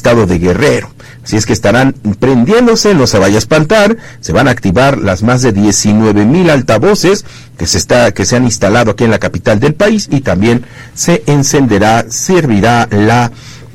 estado de Guerrero. Así es que estarán prendiéndose, no se vaya a espantar, se van a activar las más de 19,000 altavoces que se han instalado aquí en la capital del país, y también se servirá la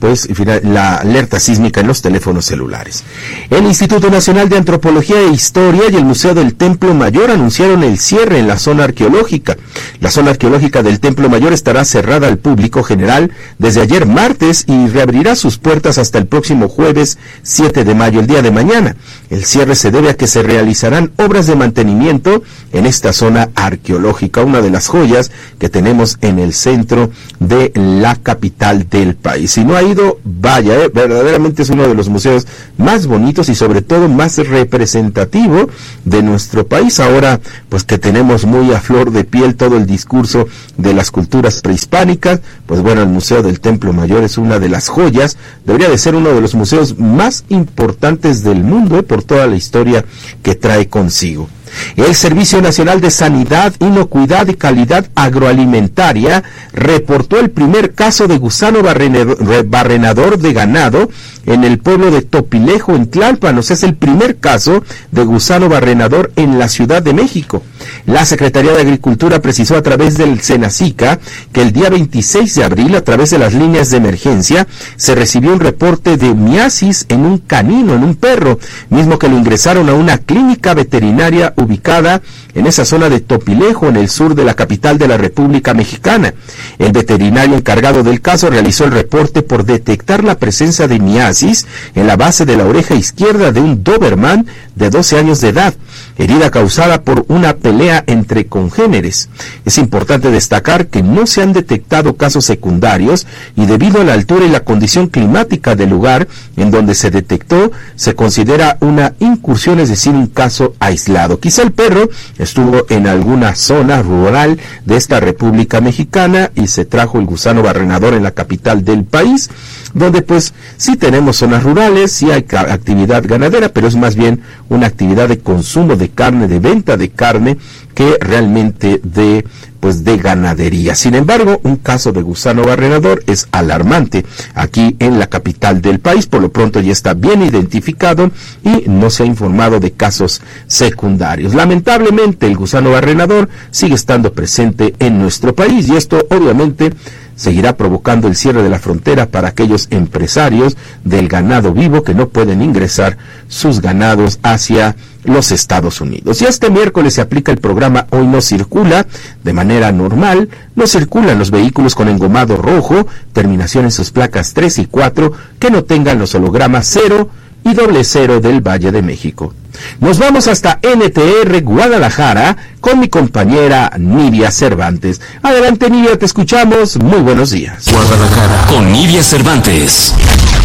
alerta sísmica en los teléfonos celulares. El Instituto Nacional de Antropología e Historia y el Museo del Templo Mayor anunciaron el cierre en la zona arqueológica. La zona arqueológica del Templo Mayor estará cerrada al público general desde ayer martes y reabrirá sus puertas hasta el próximo jueves 7 de mayo, el día de mañana. El cierre se debe a que se realizarán obras de mantenimiento en esta zona arqueológica, una de las joyas que tenemos en el centro de la capital del país. Si no ha ido, vaya, verdaderamente es uno de los museos más bonitos y sobre todo más representativo de nuestro país. Ahora, pues que tenemos muy a flor de piel todo el discurso de las culturas prehispánicas, pues bueno, el Museo del Templo Mayor es una de las joyas, debería de ser uno de los museos más importantes del mundo, por toda la historia que trae consigo. El Servicio Nacional de Sanidad, Inocuidad y Calidad Agroalimentaria reportó el primer caso de gusano barrenador de ganado en el pueblo de Topilejo, en Tlalpan. O sea, es el primer caso de gusano barrenador en la Ciudad de México. La Secretaría de Agricultura precisó a través del Senacica que el día 26 de abril, a través de las líneas de emergencia, se recibió un reporte de miasis en un canino, en un perro, mismo que lo ingresaron a una clínica veterinaria ubicada en esa zona de Topilejo, en el sur de la capital de la República Mexicana. El veterinario encargado del caso realizó el reporte por detectar la presencia de miasis en la base de la oreja izquierda de un Doberman de 12 años de edad, herida causada por una pelea entre congéneres. Es importante destacar que no se han detectado casos secundarios y debido a la altura y la condición climática del lugar en donde se detectó, se considera una incursión, es decir, un caso aislado. Quizá el perro estuvo en alguna zona rural de esta República Mexicana y se trajo el gusano barrenador en la capital del país, donde pues sí tenemos zonas rurales, sí hay actividad ganadera, pero es más bien una actividad de consumo de carne, de venta de carne, que realmente de ganadería. Sin embargo, un caso de gusano barrenador es alarmante aquí en la capital del país. Por lo pronto ya está bien identificado y no se ha informado de casos secundarios. Lamentablemente, el gusano barrenador sigue estando presente en nuestro país y esto obviamente seguirá provocando el cierre de la frontera para aquellos empresarios del ganado vivo que no pueden ingresar sus ganados hacia los Estados Unidos. Y este miércoles se aplica el programa Hoy No Circula de manera normal. No circulan los vehículos con engomado rojo, terminación en sus placas 3 y 4, que no tengan los hologramas 0 y 00 del Valle de México. Nos vamos hasta NTR Guadalajara con mi compañera Nidia Cervantes. Adelante, Nidia, te escuchamos. Muy buenos días. Guadalajara con Nidia Cervantes.